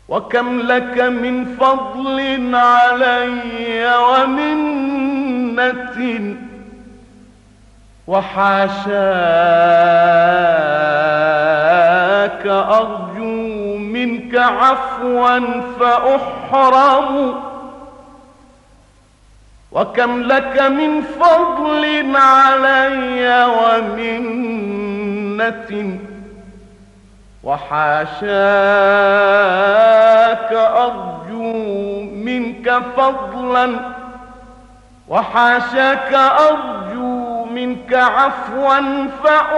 وكم لك من فضل علي ومنة، وحاشاك أرجو منك عفوا فأحرم. وكم لك من فضل علي ومنة، وحاشاك أرجو منك فضلا، وحاشاك أرجو منك عفوا فأحرم.